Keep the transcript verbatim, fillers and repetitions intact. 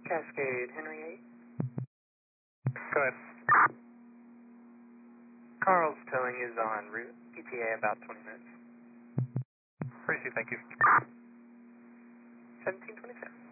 Cascade, Henry eight. Go ahead. Carl's towing is en route. E T A about twenty minutes. Received, thank you. seventeen twenty-seven.